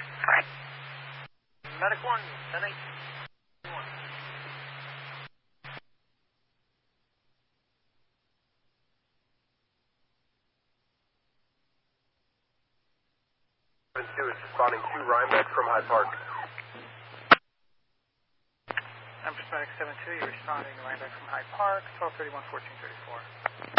Medic 1, 10-8. 2 is responding to Rhinebeck from Hyde Park. I'm Medic 7-2, you're responding to Rhinebeck from Hyde Park, 1231-1434.